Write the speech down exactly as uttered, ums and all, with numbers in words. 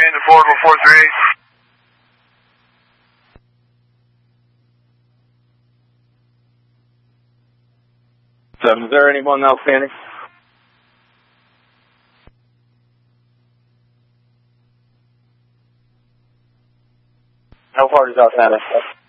Command to Ford one four three eight. Seven, is there anyone outstanding? How far is outstanding?